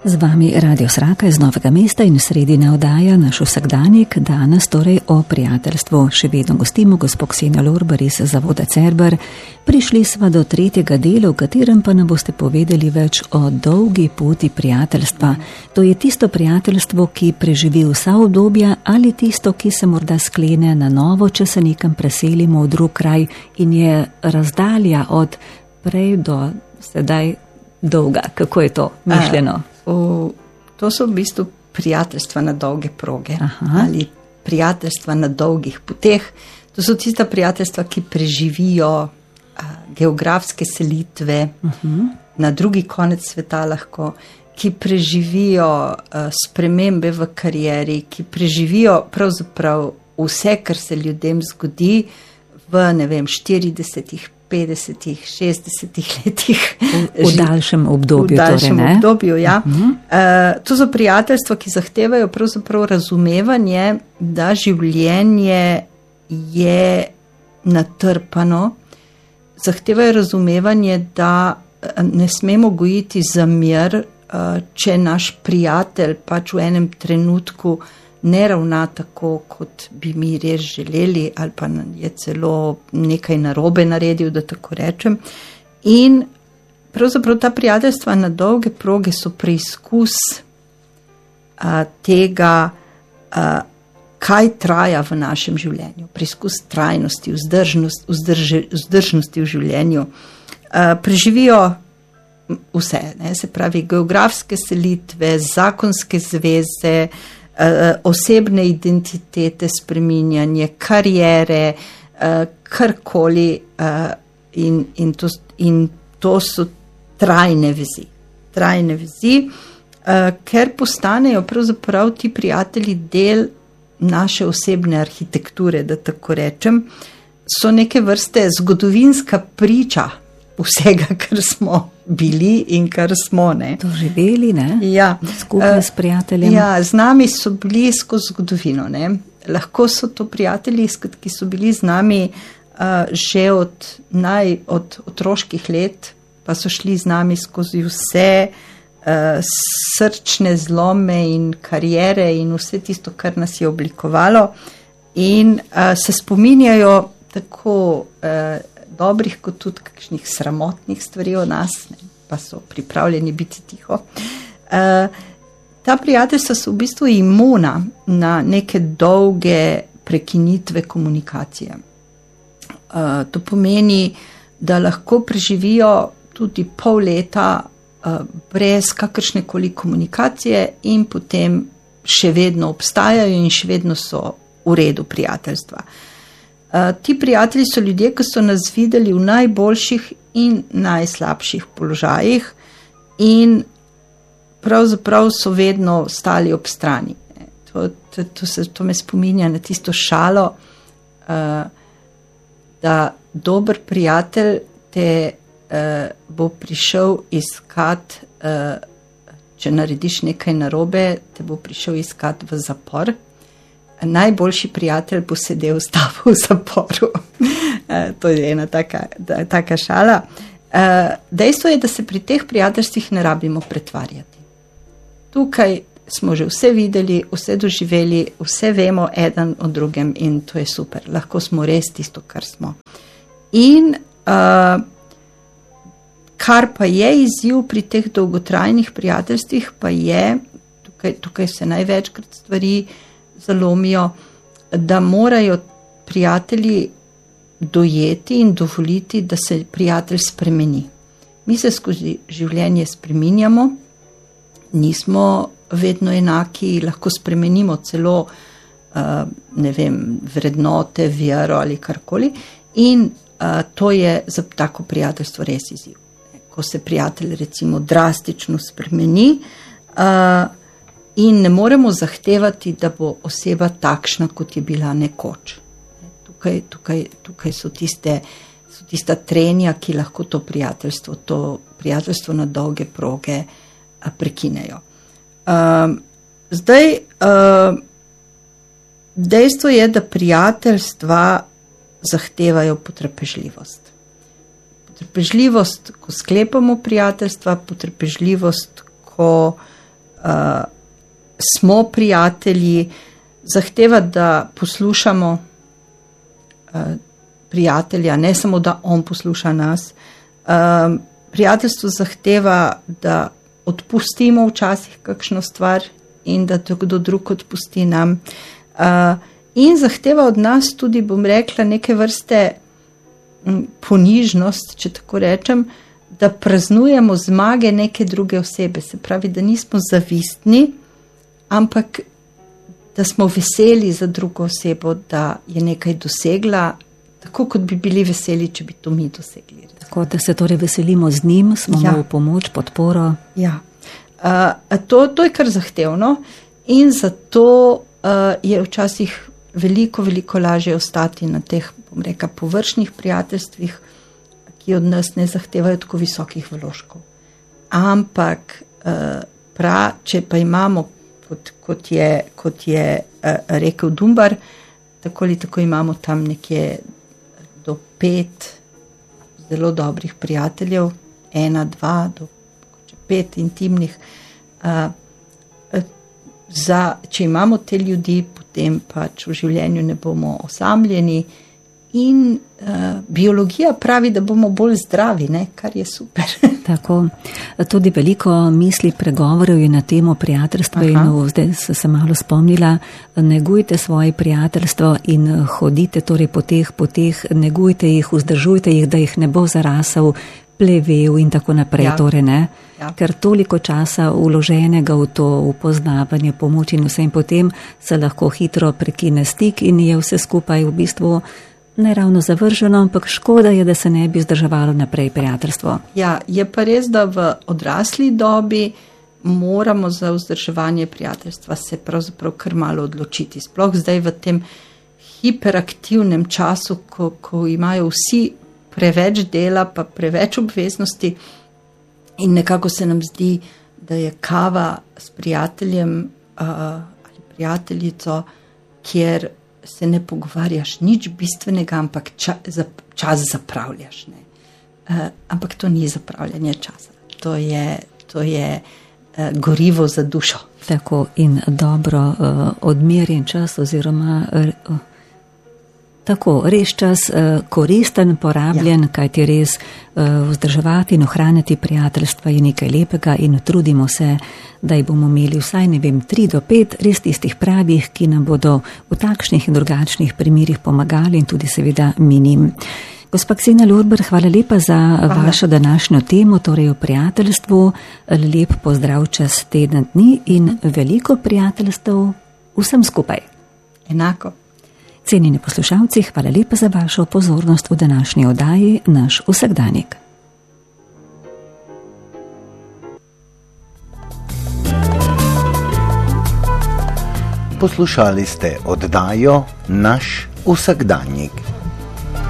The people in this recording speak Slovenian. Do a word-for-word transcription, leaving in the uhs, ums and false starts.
Z vami Radio Sraka iz Novega mesta in sredina oddaja naš vsakdanjik, danes torej o prijateljstvu. Še vedno gostimo gospo Ksenijo Lorber iz Zavoda Cerber. Prišli sva do tretjega dela, v katerem pa nam boste povedali več o dolgi poti prijateljstva. To je tisto prijateljstvo, ki preživi vsa obdobja ali tisto, ki se morda sklene na novo, če se nekam preselimo v drug kraj in je razdalja od prej do sedaj dolga. Kako je to mišljeno? A. V, to so v bistvu prijateljstva na dolge proge. Aha. Ali prijateljstva na dolgih poteh. To so tista prijateljstva, ki preživijo a, geografske selitve uh-huh. na drugi konec sveta lahko, ki preživijo a, spremembe v karieri, ki preživijo pravzaprav vse, kar se ljudem zgodi v, ne vem, štiridesetih, petdesetih, šestdesetih letih. V, v daljšem obdobju. V daljšem torej, ne? obdobju, ja. Uh-huh. Uh, to so prijateljstva, ki zahtevajo pravzaprav razumevanje, da življenje je natrpano, zahtevajo razumevanje, da ne smemo gojiti zamer, uh, če naš prijatelj pač v enem trenutku ne ravna tako, kot bi mi res želeli, ali pa je celo nekaj narobe naredil, da tako rečem. In pravzaprav ta prijateljstva na dolge proge so preizkus a, tega, a, kaj traja v našem življenju. Preizkus trajnosti, vzdržnost, vzdrž, vzdržnosti v življenju. A, preživijo vse, ne? Se pravi geografske selitve, zakonske zveze, osebne identitete, spreminjanje, karijere, karkoli in, in, to, in to so trajne vezi. Trajne vezi, ker postanejo pravzaprav ti prijatelji del naše osebne arhitekture, da tako rečem, so neke vrste zgodovinska priča vsega, kar smo bili in kar smo, ne. Doživeli, ne? Ja. Skupaj s prijateljem. Ja, z nami so bili skozi zgodovino, ne. Lahko so to prijatelji, ki so bili z nami uh, že od, naj, od otroških let, pa so šli z nami skozi vse uh, srčne zlome in karijere in vse tisto, kar nas je oblikovalo in uh, se spominjajo tako uh, dobrih, kot tudi kakšnih sramotnih stvari o nas, ne, pa so pripravljeni biti tiho. Uh, ta prijateljstva so v bistvu imuna na neke dolge prekinitve komunikacije. Uh, to pomeni, da lahko preživijo tudi pol leta uh, brez kakršnekoli komunikacije in potem še vedno obstajajo in še vedno so v redu prijateljstva. Uh, ti prijatelji so ljudje, ki so nas videli v najboljših in najslabših položajih in pravzaprav so vedno stali ob strani. To, to, to, se, to me spominja na tisto šalo, uh, da dober prijatelj te uh, bo prišel iskat, uh, če narediš nekaj narobe, te bo prišel iskat v zapor. Najboljši prijatelj bo sedel s tabo v zaporu. To je ena taka, taka šala. Dejstvo je, da se pri teh prijateljstvih ne rabimo pretvarjati. Tukaj smo že vse videli, vse doživeli, vse vemo eden o drugem in to je super. Lahko smo res tisto, kar smo. In uh, kar pa je izziv pri teh dolgotrajnih prijateljstvih, pa je, tukaj, tukaj se največkrat stvari zalomijo, da morajo prijatelji dojeti in dovoliti, da se prijatelj spremeni. Mi se skozi življenje spreminjamo, nismo vedno enaki, lahko spremenimo celo uh, ne vem, vrednote, vero ali karkoli in uh, to je za tako prijateljstvo res izziv. Ko se prijatelj recimo drastično spremeni, uh, in ne moremo zahtevati, da bo oseba takšna, kot je bila nekoč. Tukaj, tukaj, tukaj so, tiste, so tista trenja, ki lahko to prijateljstvo, to prijateljstvo na dolge proge prekinejo. Um, zdaj, um, dejstvo je, da prijateljstva zahtevajo potrpežljivost. Potrpežljivost, ko sklepamo prijateljstva, potrpežljivost, ko uh, smo prijatelji, zahteva, da poslušamo uh, prijatelja, ne samo, da on posluša nas. Uh, prijateljstvo zahteva, da odpustimo včasih kakšno stvar in da to kdo drug odpusti nam. Uh, in zahteva od nas tudi, bom rekla, neke vrste m, ponižnost, če tako rečem, da praznujemo zmage neke druge osebe. Se pravi, da nismo zavistni, ampak da smo veseli za drugo osebo, da je nekaj dosegla, tako kot bi bili veseli, če bi to mi dosegli. Tako da se torej veselimo z njim, smo Ja. mu v pomoč, podporo. Ja. Uh, to, to je kar zahtevno in zato uh, je včasih veliko, veliko lažje ostati na teh, bom rekla, površnih prijateljstvih, ki od nas ne zahtevajo tako visokih vložkov. Ampak uh, pra, če pa imamo, kot, kot je, kot je uh, rekel Dumbar, tako ali tako imamo tam nekje do pet zelo dobrih prijateljev, ena, dva, do pet intimnih. Uh, za, če imamo te ljudi, potem pač v življenju ne bomo osamljeni in uh, biologija pravi, da bomo bolj zdravi, ne? Kar je super. Tako, tudi veliko misli, pregovorov je na temo prijateljstva. Aha. In zdaj sem se malo spomnila, negujte svoje prijateljstvo in hodite torej po teh poteh, negujte jih, vzdržujte jih, da jih ne bo zarasel plevel in tako naprej. Ja. Torej, ne? Ja. Ker toliko časa uloženega v to upoznavanje, pomoč in vse in potem se lahko hitro prekine stik in je vse skupaj v bistvu ne ravno zavrženo, ampak škoda je, da se ne bi vzdrževalo naprej prijateljstvo. Ja, je pa res, da v odrasli dobi moramo za vzdrževanje prijateljstva se pravzaprav kar malo odločiti. Sploh zdaj v tem hiperaktivnem času, ko, ko imajo vsi preveč dela, pa preveč obveznosti in nekako se nam zdi, da je kava s prijateljem uh, ali prijateljico, kjer se ne pogovarjaš nič bistvenega, ampak ča, za, čas zapravljaš. Ne? Uh, ampak to ni zapravljanje časa. To je, to je uh, gorivo za dušo. Tako in dobro uh, odmerjen čas oziroma uh, tako, res čas, uh, koristen, porabljen, ja. Kajti res uh, vzdrževati in ohranjati prijateljstva je nekaj lepega in trudimo se, da jih bomo imeli vsaj, ne vem, tri do pet res tistih pravih, ki nam bodo v takšnih in drugačnih primerih pomagali in tudi seveda mi njim. Gospa Ksenija Lorber, hvala lepa za hvala. Vašo današnjo temo, torej o prijateljstvu. Lep pozdrav čez teden dni in veliko prijateljstev vsem skupaj. Enako. Cenjeni poslušalci, hvala lepa za vašo pozornost v današnji oddaji Naš vsakdanik. Poslušali ste oddajo Naš vsakdanik.